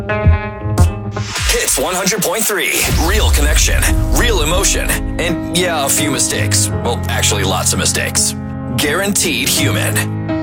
Hits 100.3. Real connection, real emotion, and yeah, a few mistakes. Well, actually, lots of mistakes. Guaranteed human.